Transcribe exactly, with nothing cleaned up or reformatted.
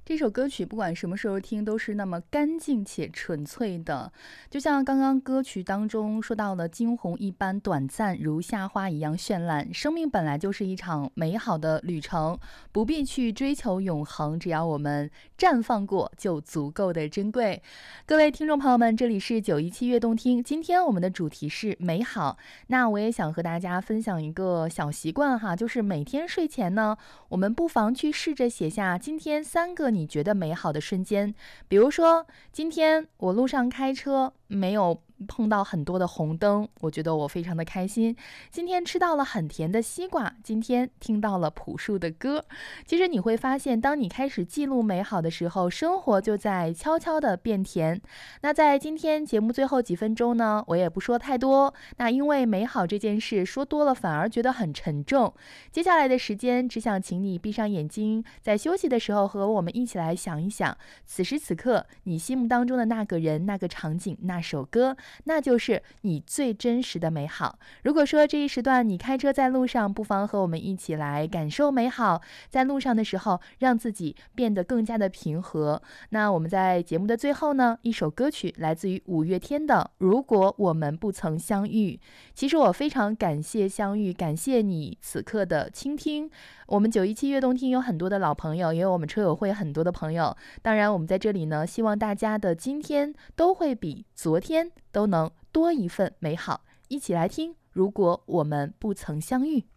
这首歌曲不管什么时候听都是那么干净且纯粹的，就像刚刚歌曲当中说到的惊鸿一般短暂，如夏花一样绚烂。生命本来就是一场美好的旅程，不必去追求永恒，只要我们绽放过就足够的珍贵。各位听众朋友们，这里是九一七悦动听，今天我们的主题是美好。那我也想和大家分享一个小习惯哈，就是每天睡前呢，我们不妨去试着写下今天三个你觉得美好的瞬间。比如说，今天我路上开车没有碰到很多的红灯，我觉得我非常的开心。今天吃到了很甜的西瓜，今天听到了朴树的歌。其实你会发现，当你开始记录美好的时候，生活就在悄悄的变甜。那在今天节目最后几分钟呢，我也不说太多，那因为美好这件事说多了反而觉得很沉重。接下来的时间，只想请你闭上眼睛，在休息的时候和我们一起来想一想，此时此刻你心目当中的那个人、那个场景、那首歌，那就是你最真实的美好。如果说这一时段你开车在路上，不妨和我们一起来感受美好，在路上的时候让自己变得更加的平和。那我们在节目的最后呢，一首歌曲来自于五月天的《如果我们不曾相遇》。其实我非常感谢相遇，感谢你此刻的倾听。我们九一七悦动听有很多的老朋友，也有我们车友会很多的朋友。当然我们在这里呢，希望大家的今天都会比昨天都能多一份美好。一起来听，如果我们不曾相遇。